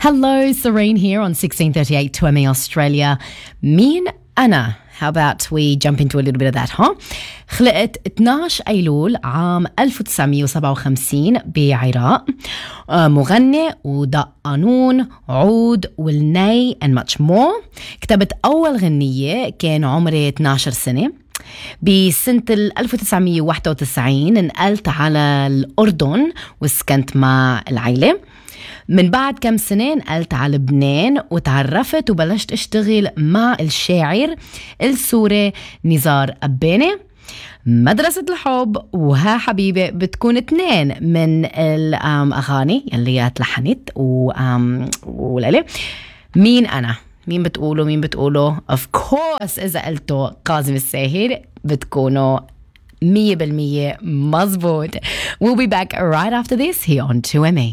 Hello, Serene here on 1638 2ME Australia. مين أنا? How about we jump into a little bit of that, huh? خلقت 12 أيلول عام 1957 بعراق. مغني ودق قانون عود والني and much more. كتبت أول غنية كان عمري 12 سنة. بسنة 1991 نقلت على الأردن وسكنت مع العائلة. من بعد كم سنة نقلت على لبنان وتعرفت وبلشت اشتغل مع الشاعر السوري نزار قباني. مدرسة الحب وها حبيبي بتكون 2 من الأغاني اللي تلحنت ولالي. مين أنا؟ مين بتقولوا of course إذا قلتوا كاظم الساهر بتكونوا 100% مظبوط. We'll be back right after this here on 2ME.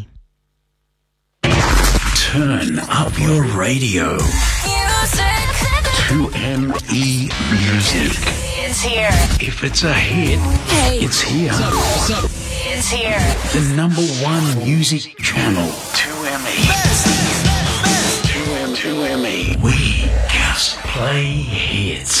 Turn up your radio. Music. 2ME Music. It's here. If it's a hit, Hey. it's here. What's up? It's here. The #1 music channel. 2ME. 2ME. We just play hits.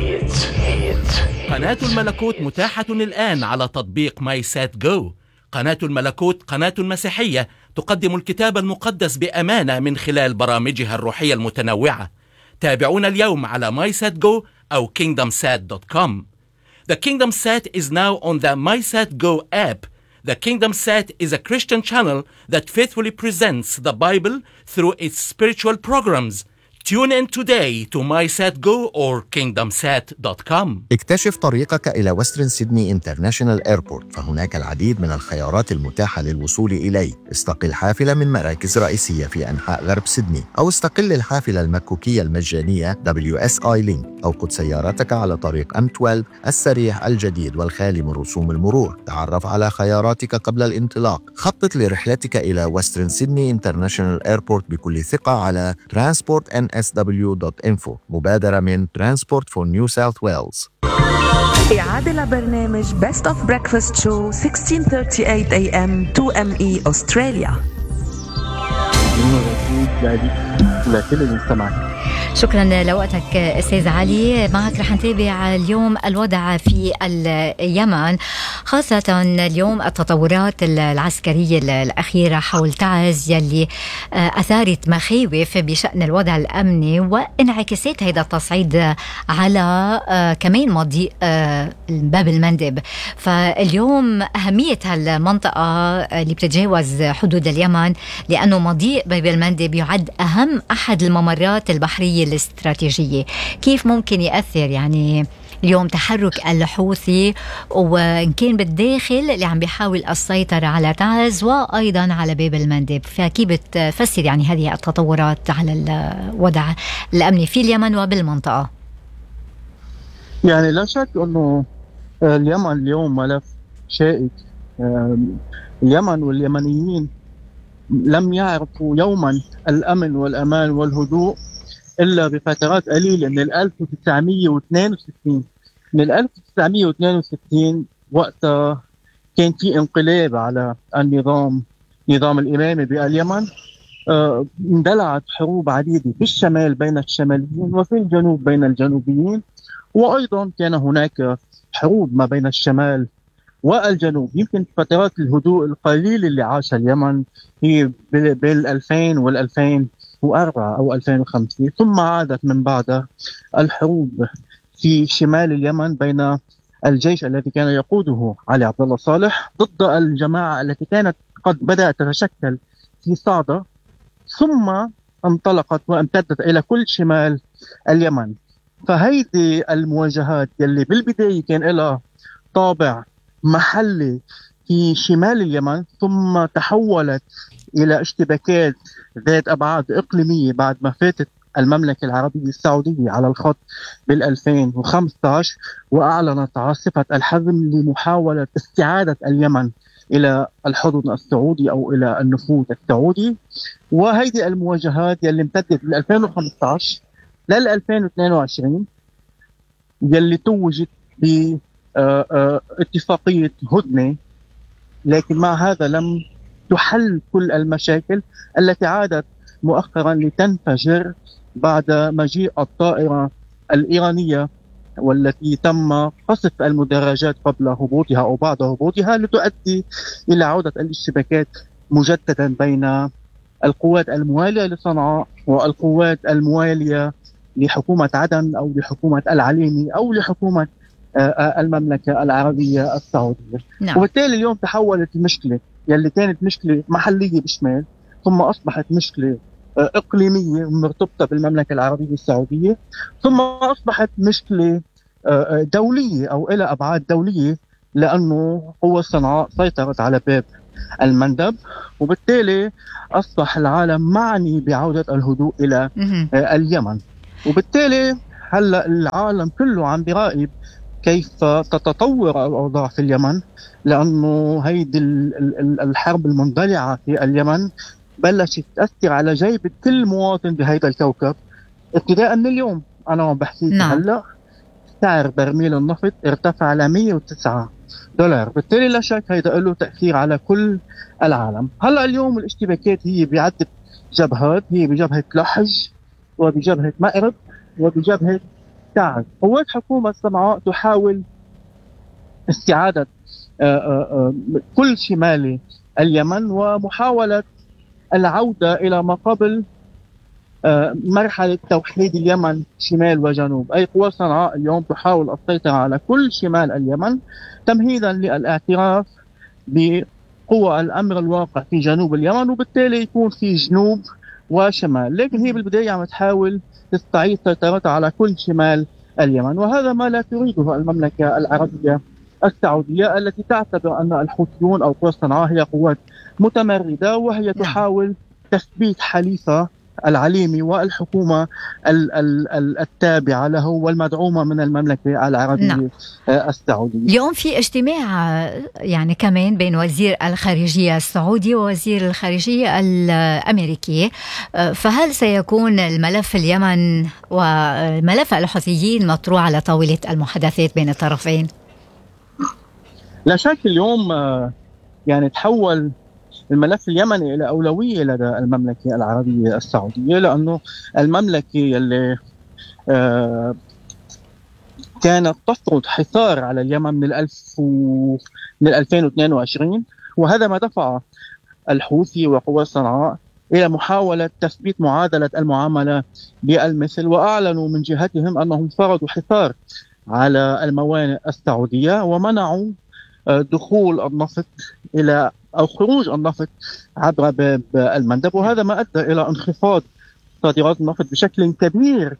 قناة الملكوت متاحة الآن على تطبيق ماي سات جو. قناة الملكوت قناة مسيحية تقدم الكتاب المقدس بأمانة من خلال برامجها الروحية المتنوعة. تابعونا اليوم على MySatGo أو KingdomSat.com. The KingdomSat is now on the MySatGo app. The KingdomSat is a Christian channel that faithfully presents the Bible through its spiritual programs. Tune in today to MySatGo or KingdomSat.com. اكتشف طريقك إلى وسترن سيدني انترناشونال ايربورت، فهناك العديد من الخيارات المتاحة للوصول إليه. استقل حافلة من مراكز رئيسية في أنحاء غرب سيدني، أو استقل الحافلة المكوكية المجانية WSI Link، أو قد سيارتك على طريق M12 السريع الجديد والخالي من رسوم المرور. تعرف على خياراتك قبل الانطلاق. خطط لرحلتك إلى وسترن سيدني انترناشونال ايربورت بكل ثقة على transportnsw.info، مبادرة من Transport for New South Wales. إعادة لبرنامج Best of Breakfast Show 16:38 AM 2ME أستراليا. لكل المستمعين شكرا لوقتك أستاذ علي. معك رح نتابع اليوم الوضع في اليمن، خاصة اليوم التطورات العسكرية الأخيرة حول تعز يلي أثارت مخاوف بشأن الوضع الأمني وانعكاسات هذا التصعيد على كمان مضيق باب المندب. فاليوم أهمية هالمنطقة اللي بتتجاوز حدود اليمن، لأنه مضيق باب المندب يعد أهم أحد الممرات البحرية الاستراتيجية. كيف ممكن يأثر يعني اليوم تحرك الحوثي وإن كان بالداخل اللي عم بيحاول السيطرة على تعز وأيضا على باب المندب؟ فكيف بتفسر يعني هذه التطورات على الوضع الأمني في اليمن وبالمنطقة؟ يعني لا شك أنه اليمن اليوم ملف شائك. اليمن واليمنيين لم يعرفوا يوما الأمن والأمان والهدوء إلا بفترات قليلة من 1962. من 1962 وقتها كان في انقلاب على نظام الإمامي باليمن. اندلعت حروب عديدة في الشمال بين الشماليين وفي الجنوب بين الجنوبيين، وأيضا كان هناك حروب ما بين الشمال والجنوب. يمكن فترات الهدوء القليل اللي عاشها اليمن هي بال 2000 وال 2004 أو 2005، ثم عادت من بعدها الحروب في شمال اليمن بين الجيش الذي كان يقوده علي عبد الله صالح ضد الجماعة التي كانت قد بدأت تتشكل في صعدة، ثم انطلقت وامتدت إلى كل شمال اليمن. فهيدي المواجهات يلي بالبداية كان لها طابع محلي في شمال اليمن، ثم تحولت إلى اشتباكات ذات أبعاد إقليمية بعد ما فاتت المملكة العربية السعودية على الخط بال2015 وأعلنت عاصفة الحزم لمحاولة استعادة اليمن إلى الحضن السعودي أو إلى النفوذ السعودي. وهيدي المواجهات يلي امتدت من 2015 لل 2022 يلي توجت باتفاقية هدنة، لكن مع هذا لم تحل كل المشاكل التي عادت مؤخرا لتنفجر بعد مجيء الطائرة الإيرانية، والتي تم قصف المدرجات قبل هبوطها أو بعد هبوطها، لتؤدي إلى عودة الاشتباكات مجددا بين القوات الموالية لصنعاء والقوات الموالية لحكومة عدن أو لحكومة العليمي أو لحكومة المملكة العربية السعودية. نعم. وبالتالي اليوم تحولت المشكلة يلي كانت مشكلة محلية بشمال ثم أصبحت مشكلة إقليمية مرتبطة بالمملكة العربية السعودية، ثم أصبحت مشكلة دولية أو إلى أبعاد دولية، لأنه قوة صنعاء سيطرت على باب المندب، وبالتالي أصبح العالم معني بعودة الهدوء إلى اليمن. وبالتالي هلأ العالم كله عم براقب كيف تتطور الأوضاع في اليمن، لأنه هيدي الحرب المندلعة في اليمن بلشت تأثر على جيبة كل مواطن بهيدا الكوكب ابتداء من اليوم. أنا بحكيك هلأ سعر برميل النفط ارتفع ل $109. بالتالي لا شك هيدا له تأثير على كل العالم. هلأ اليوم الاشتباكات هي بعدة جبهات، هي بجبهة لحج وبجبهة مأرب وبجبهة تعز. قوات حكومة صنعاء تحاول استعادة كل شمال اليمن ومحاولة العودة إلى ما قبل مرحلة توحيد اليمن شمال وجنوب. أي قوى صنعاء اليوم تحاول السيطرة على كل شمال اليمن تمهيدا للاعتراف بقوى الأمر الواقع في جنوب اليمن، وبالتالي يكون في جنوب وشمال. لكن هي بالبداية عم تحاول تستعيد سيطرتها على كل شمال اليمن، وهذا ما لا تريده المملكة العربية السعودية التي تعتبر أن الحوثيون أو قوى صنعاء هي قوات متمردة، وهي تحاول تثبيت حليفة العليمي والحكومة التابعة له والمدعومة من المملكة العربية السعودية. اليوم في اجتماع يعني كمان بين وزير الخارجية السعودي ووزير الخارجية الأمريكي، فهل سيكون الملف اليمن وملف الحوثيين مطروح على طاولة المحادثات بين الطرفين؟ لا شك اليوم يعني تحول الملف اليمني إلى أولوية لدى المملكة العربية السعودية، لأنه المملكة اللي كانت تفرض حصار على اليمن من 2022، وهذا ما دفع الحوثي وقوى صنعاء إلى محاولة تثبيت معادلة المعاملة بالمثل، وأعلنوا من جهتهم أنهم فرضوا حصار على الموانئ السعودية ومنعوا دخول النفط إلى أو خروج النفط عبر باب المندب، وهذا ما أدى إلى انخفاض صادرات النفط بشكل كبير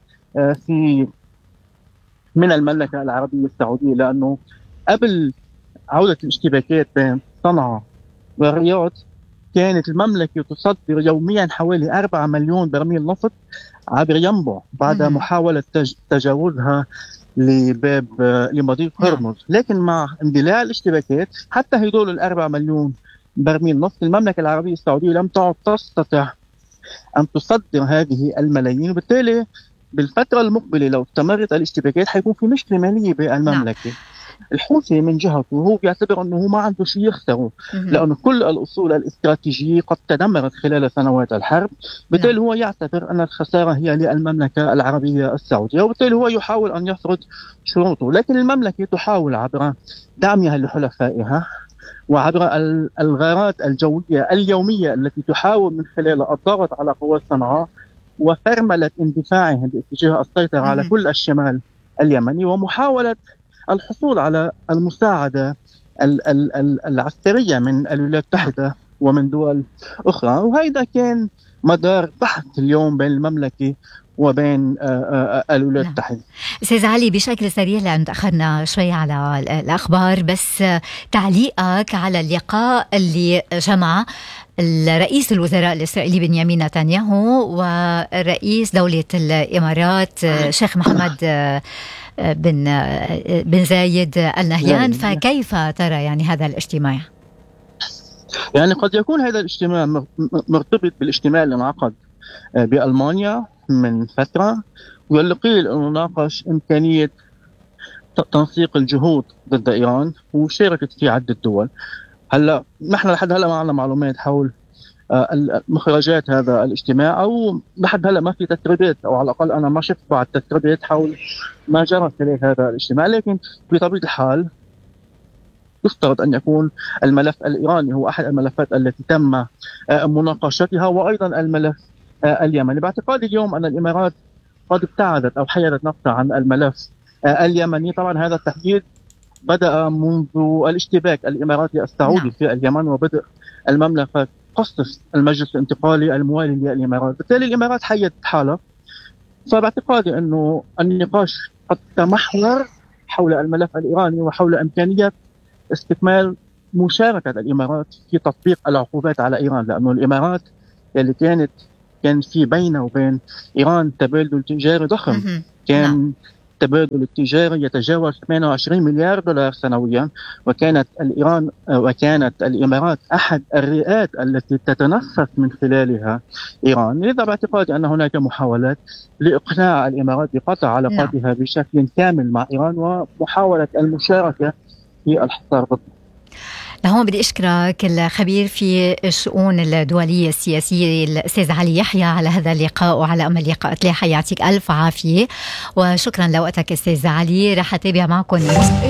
من المملكة العربية السعودية، لأنه قبل عودة الاشتباكات بين صنعاء والرياض كانت المملكة تصدر يوميا حوالي 4 مليون برميل نفط عبر ينبع بعد محاولة تجاوزها لباب لمضيق هرمز. لكن مع اندلاع الاشتباكات حتى هدول 4 مليون برميل نفط المملكة العربية السعودية لم تعد تستطيع أن تصدر هذه الملايين، وبالتالي بالفترة المقبلة لو استمرت الاشتباكات حيكون في مشكلة مالية بالمملكة. الحوثي من جهته هو بيعتبر أنه ما عنده شيء يخسره، لأن كل الأصول الاستراتيجية قد تدمرت خلال سنوات الحرب، بالتالي هو يعتبر أن الخسارة هي للمملكة العربية السعودية، وبالتالي هو يحاول أن يفرض شروطه. لكن المملكة تحاول عبر دعمها لحلفائها وعبر الغارات الجوية اليومية التي تحاول من خلالها الضغط على قوات صنعاء وفرملة اندفاعهم باتجاه السيطرة على كل الشمال اليمني ومحاولة الحصول على المساعدة العسكرية من الولايات المتحدة ومن دول أخرى. وهذا كان مدار بحث اليوم بين المملكة وبين الولايات المتحدة. أستاذ علي، بشكل سريع لأن تأخرنا شوي على الأخبار، بس تعليقك على اللقاء اللي جمع الرئيس الوزراء الإسرائيلي بنيامين نتنياهو ورئيس دولة الإمارات شيخ محمد بن زايد آل نهيان، فكيف ترى يعني هذا الاجتماع؟ يعني قد يكون هذا الاجتماع مرتبط بالاجتماع اللي انعقد بألمانيا من فترة، واللي قيل أنه ناقش إمكانية تنسيق الجهود ضد إيران وشاركت فيه عدة دول. هلا نحن لحد هلا ما عندنا معلومات حول مخرجات هذا الاجتماع، أو لحد هلا ما في تسريبات، أو على الأقل أنا ما شفت بعد تسريبات حول ما جرى خلال هذا الاجتماع. لكن بطبيعة الحال يفترض أن يكون الملف الإيراني هو أحد الملفات التي تم مناقشتها، وأيضا الملف اليمني. باعتقادي اليوم أن الإمارات قد ابتعدت أو حيدت نفسها عن الملف اليمني. طبعا هذا التحديد بدأ منذ الاشتباك الإماراتي السعودي في اليمن، وبدأ المملكة تخصص المجلس الانتقالي الموالي للإمارات، بالتالي الإمارات حيدت حالها. فباعتقادي أنه النقاش قد تمحور حول الملف الإيراني وحول إمكانية استكمال مشاركة الإمارات في تطبيق العقوبات على إيران، لأنه الإمارات اللي كان في بينه وبين إيران تبادل تجاري ضخم، كان التبادل التجاري يتجاوز 28 مليار دولار سنويا، وكانت الإمارات أحد الرئات التي تتنفس من خلالها إيران. لذا باعتقادي أن هناك محاولات لإقناع الإمارات بقطع علاقاتها بشكل كامل مع إيران ومحاولة المشاركة في الحصار ضد. لهون بدي أشكرك الخبير في الشؤون الدولية السياسية الأستاذ علي يحيى على هذا اللقاء وعلى أمل لقاءات لاحقة. يعطيك ألف عافية وشكرا لوقتك أستاذ علي. رح أتابع معكم